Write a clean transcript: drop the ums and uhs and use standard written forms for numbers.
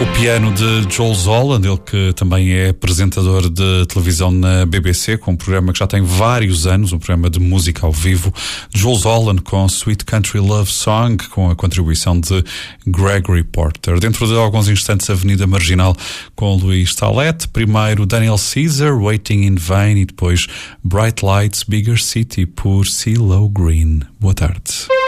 O piano de Jools Holland, ele que também é apresentador de televisão na BBC, com um programa que já tem vários anos, um programa de música ao vivo. Jools Holland com Sweet Country Love Song, com a contribuição de Gregory Porter. Dentro de alguns instantes, Avenida Marginal com Luís Talete. Primeiro Daniel Caesar, Waiting in Vain, e depois Bright Lights, Bigger City por CeeLo Green. Boa tarde.